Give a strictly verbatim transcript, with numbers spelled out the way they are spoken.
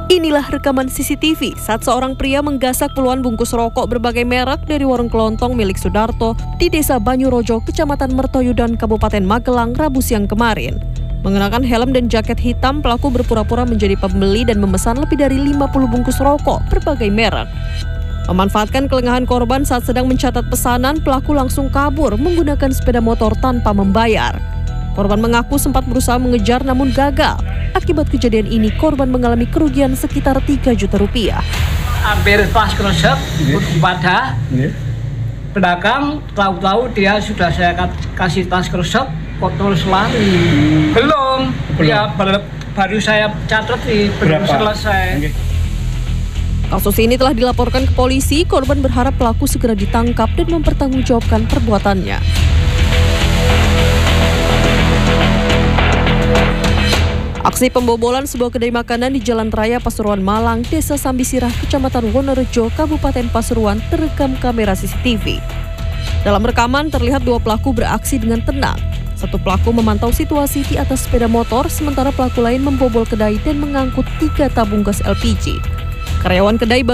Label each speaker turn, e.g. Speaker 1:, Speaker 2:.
Speaker 1: Inilah rekaman C C T V saat seorang pria menggasak puluhan bungkus rokok berbagai merek dari warung kelontong milik Sudarto di Desa Banyurojo, Kecamatan Mertoyudan, Kabupaten Magelang, Rabu siang kemarin. Mengenakan helm dan jaket hitam, pelaku berpura-pura menjadi pembeli dan memesan lebih dari lima puluh bungkus rokok berbagai merek. Memanfaatkan kelengahan korban saat sedang mencatat pesanan, pelaku langsung kabur menggunakan sepeda motor tanpa membayar. Korban mengaku sempat berusaha mengejar namun gagal. Akibat kejadian ini, korban mengalami kerugian sekitar tiga juta rupiah.
Speaker 2: Hampir pas kresek,
Speaker 3: yeah.
Speaker 2: pada
Speaker 3: yeah.
Speaker 2: pedagang tahu-tahu dia sudah saya kasih tas kresek, kok terus lari. Hmm. Belum, belum. Ya baru saya catat nih, belum selesai. Okay.
Speaker 1: Kasus ini telah dilaporkan ke polisi. Korban berharap pelaku segera ditangkap dan mempertanggungjawabkan perbuatannya. Aksi pembobolan sebuah kedai makanan di Jalan Raya Pasuruan Malang, Desa Sambisirah, Kecamatan Wonorejo, Kabupaten Pasuruan terekam kamera C C T V. Dalam rekaman terlihat dua pelaku beraksi dengan tenang. Satu pelaku memantau situasi di atas sepeda motor, sementara pelaku lain membobol kedai dan mengangkut tiga tabung gas L P G. Karyawan kedai